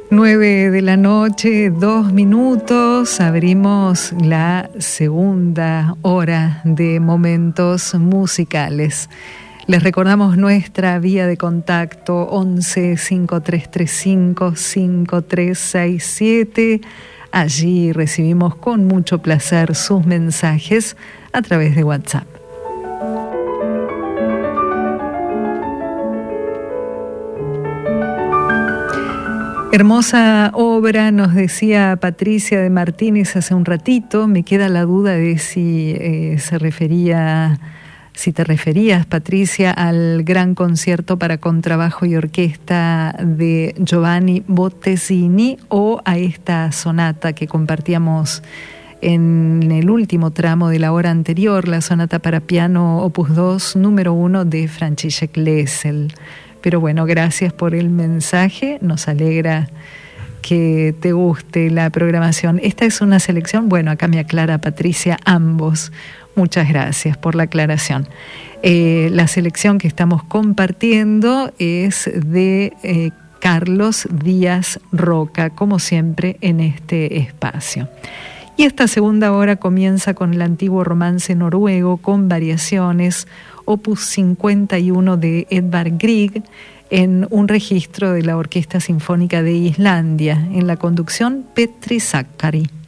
9 de la noche, 2 minutos. Abrimos la segunda hora de Momentos Musicales. Les recordamos nuestra vía de contacto 11 5335 5367. Allí recibimos con mucho placer sus mensajes a través de WhatsApp. Hermosa obra, nos decía Patricia de Martínez hace un ratito. Me queda la duda de si te referías, Patricia, al gran concierto para contrabajo y orquesta de Giovanni Bottesini o a esta sonata que compartíamos en el último tramo de la hora anterior, la sonata para piano opus 2, número 1 de František Lesel. Pero bueno, gracias por el mensaje, nos alegra que te guste la programación. Esta es una selección, bueno, acá me aclara Patricia, ambos. Muchas gracias por la aclaración. La selección que estamos compartiendo es de Carlos Díaz Roca, como siempre en este espacio. Y esta segunda hora comienza con el antiguo romance noruego con variaciones, opus 51 de Edvard Grieg, en un registro de la Orquesta Sinfónica de Islandia, en la conducción Petri Zackari.